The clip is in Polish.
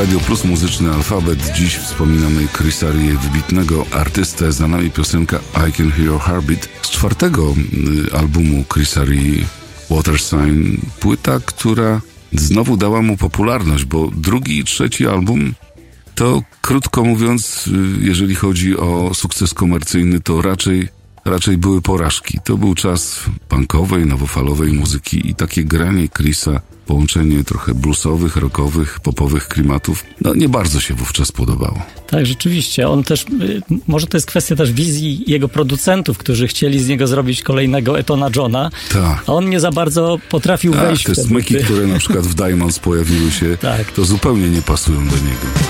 Radio Plus Muzyczny Alfabet. Dziś wspominamy Chrisa Rie, wybitnego artystę. Za nami piosenka I Can Hear Your Heartbeat z 4. albumu Chrisa Rie, Water Sign. Płyta, która znowu dała mu popularność, bo 2. i 3. album to, krótko mówiąc, jeżeli chodzi o sukces komercyjny, to raczej były porażki. To był czas punkowej, nowofalowej muzyki i takie granie Chrisa, połączenie trochę bluesowych, rockowych, popowych klimatów, nie bardzo się wówczas podobało. Tak, rzeczywiście. On też, może to jest kwestia też wizji jego producentów, którzy chcieli z niego zrobić kolejnego Eltona Johna, tak. A on nie za bardzo potrafił wejść w te smyki, które na przykład w Diamonds pojawiły się, tak. To zupełnie nie pasują do niego.